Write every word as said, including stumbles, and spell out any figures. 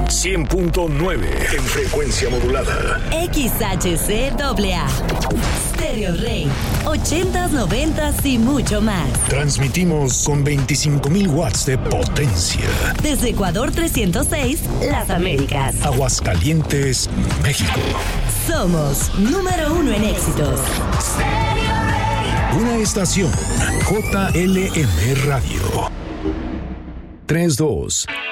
cien punto nueve en frecuencia modulada. X H C A A. Stereo Rey. ochentas, noventas y mucho más. Transmitimos con veinticinco mil watts de potencia. Desde Ecuador trescientos seis, Las Américas. Aguascalientes, México. Somos número uno en éxitos. Una estación J L M Radio. tres dos